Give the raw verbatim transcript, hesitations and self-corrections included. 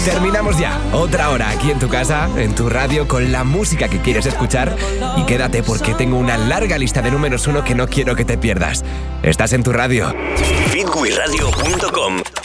Terminamos ya. Otra hora aquí en tu casa, en tu radio, con la música que quieres escuchar. Y quédate porque tengo una larga lista de números uno que no quiero que te pierdas. Estás en tu radio. Bitway Radio punto com